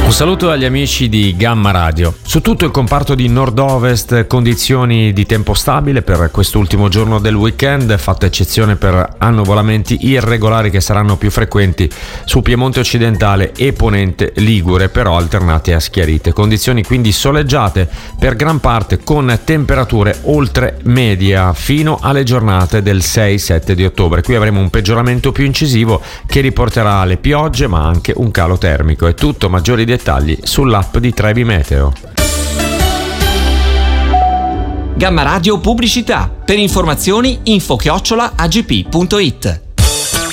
Un saluto agli amici di Gamma Radio. Su tutto il comparto di nord-ovest condizioni di tempo stabile per quest'ultimo giorno del weekend, fatta eccezione per annuvolamenti irregolari che saranno più frequenti su Piemonte occidentale e Ponente Ligure, però alternate a schiarite. Condizioni quindi soleggiate per gran parte, con temperature oltre media fino alle giornate del 6-7 di ottobre. Qui avremo un peggioramento più incisivo che riporterà alle piogge ma anche un calo termico. È tutto, maggiori dettagli sull'app di Trevi Meteo. Gamma Radio Pubblicità. Per informazioni info@agp.it.